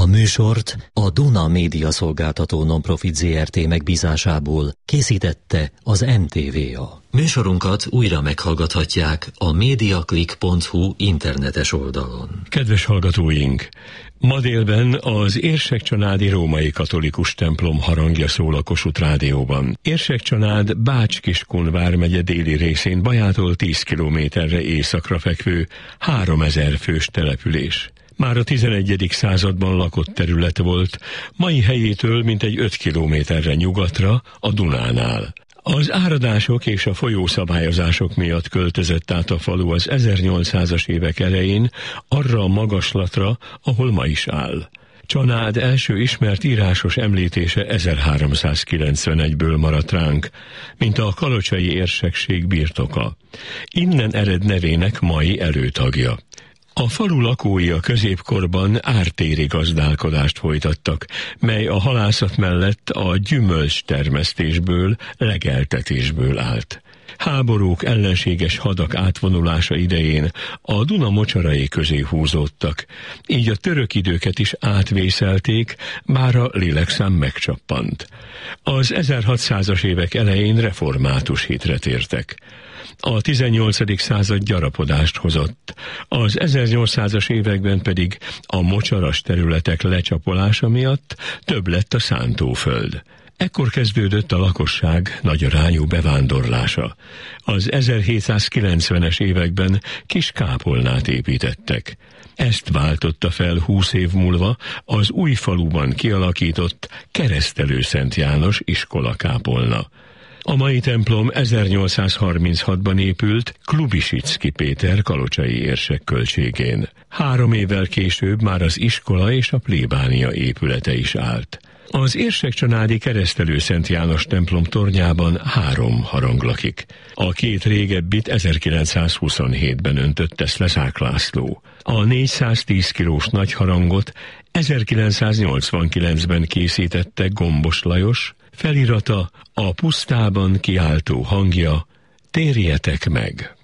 műsort a Duna Média Szolgáltató Nonprofit Zrt. Megbízásából készítette az NTVA. Műsorunkat újra meghallgathatják a mediaclick.hu internetes oldalon. Kedves hallgatóink! Ma délben az Érsekcsanádi Római Katolikus Templom harangja szól a Kossuth Rádióban. Érsekcsanád Bács-Kiskun vármegye déli részén, Bajától 10 kilométerre északra fekvő 3000 fős település. Már a 11. században lakott terület volt, mai helyétől mintegy 5 kilométerre nyugatra, a Dunánál. Az áradások és a folyószabályozások miatt költözött át a falu az 1800-as évek elején arra a magaslatra, ahol ma is áll. Csanád első ismert írásos említése 1391-ből maradt ránk, mint a kalocsai érsekség birtoka. Innen ered nevének mai előtagja. A falu lakói a középkorban ártéri gazdálkodást folytattak, mely a halászat mellett a gyümölcstermesztésből, legeltetésből állt. Háborúk, ellenséges hadak átvonulása idején a Duna mocsarai közé húzódtak, így a török időket is átvészelték, bár a lélekszám megcsappant. Az 1600-as évek elején református hitre tértek. A 18. század gyarapodást hozott, az 1800-as években pedig a mocsaras területek lecsapolása miatt több lett a szántóföld. Ekkor kezdődött a lakosság nagyarányú bevándorlása. Az 1790-es években kis kápolnát építettek. Ezt váltotta fel 20 év múlva az új faluban kialakított Keresztelő Szent János iskolakápolna. A mai templom 1836-ban épült Klubisicki Péter kalocsai érsek költségén. 3 évvel később már az iskola és a plébánia épülete is állt. Az Érsekcsanádi Keresztelő Szent János templom tornyában 3 harang lakik. A 2 régebbit 1927-ben öntötte Szlezák László. A 410 kilós nagy harangot 1989-ben készítette Gombos Lajos, felirata a pusztában kiáltó hangja: térjetek meg!